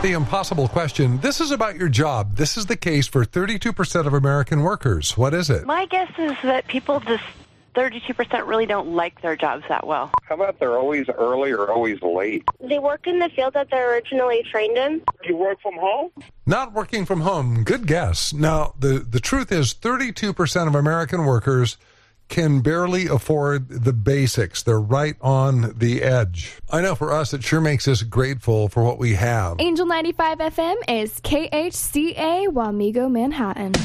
The impossible question. This is about your job. This is the case for 32% of American workers. What is it? My guess is that people 32% really don't like their jobs that well. How about they're always early or always late? They work in the field that they're originally trained in. Do you work from home? Not working from home. Good guess. Now, the truth is 32% of American workers can barely afford the basics. They're right on the edge. I know for us, it sure makes us grateful for what we have. Angel 95 FM is KHCA Wamego, Manhattan.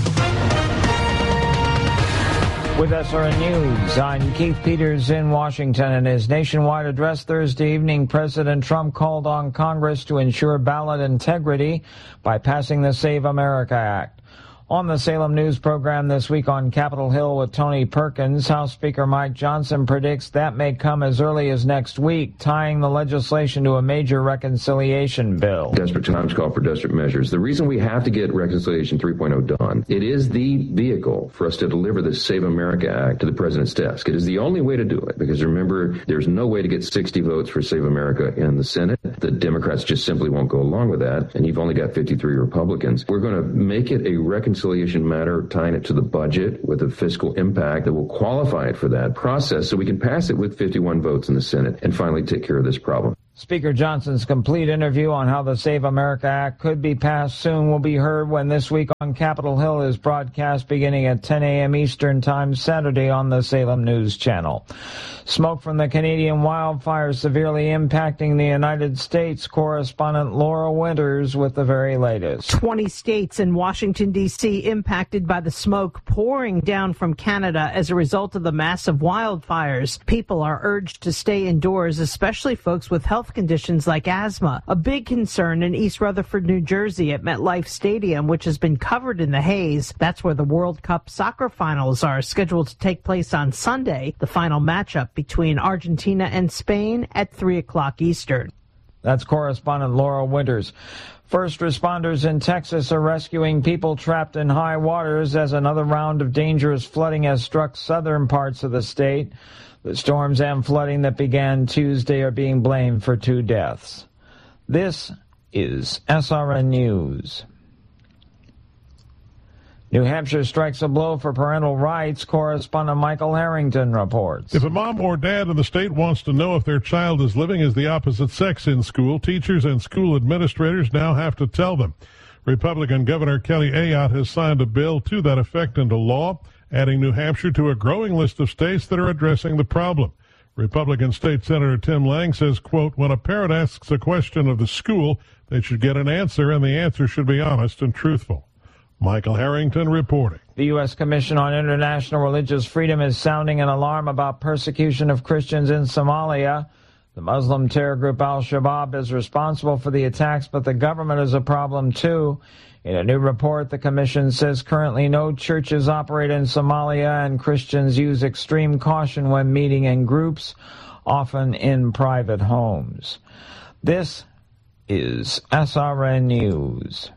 With SRN News, I'm Keith Peters in Washington. In his nationwide address Thursday evening, President Trump called on Congress to ensure ballot integrity by passing the Save America Act. On the Salem News program this week on Capitol Hill with Tony Perkins, House Speaker Mike Johnson predicts that may come as early as next week, tying the legislation to a major reconciliation bill. Desperate times call for desperate measures. The reason we have to get Reconciliation 3.0 done, it is the vehicle for us to deliver the Save America Act to the president's desk. It is the only way to do it, because remember, there's no way to get 60 votes for Save America in the Senate. The Democrats just simply won't go along with that, and you've only got 53 Republicans. We're going to make it a reconciliation matter, tying it to the budget with a fiscal impact that will qualify it for that process so we can pass it with 51 votes in the Senate and finally take care of this problem. Speaker Johnson's complete interview on how the Save America Act could be passed soon will be heard when This Week on Capitol Hill is broadcast beginning at 10 a.m. Eastern Time Saturday on the Salem News Channel. Smoke from the Canadian wildfires severely impacting the United States. Correspondent Laura Winters with the very latest. 20 states and Washington, D.C. impacted by the smoke pouring down from Canada as a result of the massive wildfires. People are urged to stay indoors, especially folks with health conditions like asthma. A big concern in East Rutherford, New Jersey at MetLife Stadium, which has been covered in the haze. That's where the World Cup soccer finals are scheduled to take place on Sunday. The final matchup between Argentina and Spain at 3 o'clock Eastern. That's correspondent Laura Winters. First responders in Texas are rescuing people trapped in high waters as another round of dangerous flooding has struck southern parts of the state. The storms and flooding that began Tuesday are being blamed for 2 deaths. This is SRN News. New Hampshire strikes a blow for parental rights. Correspondent Michael Harrington reports. If a mom or dad in the state wants to know if their child is living as the opposite sex in school, teachers and school administrators now have to tell them. Republican Governor Kelly Ayotte has signed a bill to that effect into law, adding New Hampshire to a growing list of states that are addressing the problem. Republican State Senator Tim Lang says, quote, when a parent asks a question of the school, they should get an answer, and the answer should be honest and truthful. Michael Harrington reporting. The U.S. Commission on International Religious Freedom is sounding an alarm about persecution of Christians in Somalia. The Muslim terror group Al-Shabaab is responsible for the attacks, but the government is a problem too. In a new report, the Commission says currently no churches operate in Somalia and Christians use extreme caution when meeting in groups, often in private homes. This is SRN News.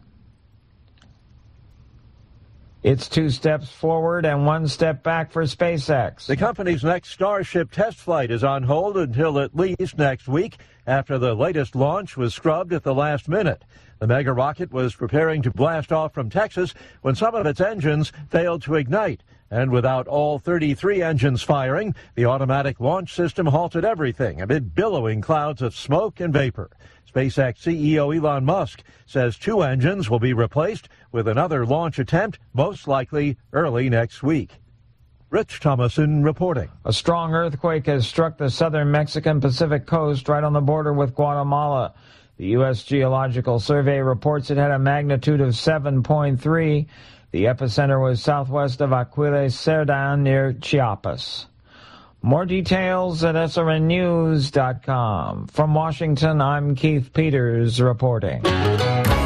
It's 2 steps forward and 1 step back for SpaceX. The company's next Starship test flight is on hold until at least next week, after the latest launch was scrubbed at the last minute. The mega rocket was preparing to blast off from Texas when some of its engines failed to ignite. And without all 33 engines firing, the automatic launch system halted everything amid billowing clouds of smoke and vapor. SpaceX CEO Elon Musk says 2 engines will be replaced with another launch attempt, most likely early next week. Rich Thomason reporting. A strong earthquake has struck the southern Mexican Pacific coast right on the border with Guatemala. The U.S. Geological Survey reports it had a magnitude of 7.3. The epicenter was southwest of Aquiles Cerdan near Chiapas. More details at srnnews.com. From Washington, I'm Keith Peters reporting.